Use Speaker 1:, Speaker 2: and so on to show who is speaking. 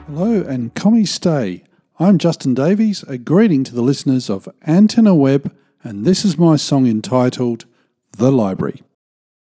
Speaker 1: Hello and Commie Stay. I'm Justin Davies, a greeting to the listeners of Antenna Web, and this is my song entitled The Library.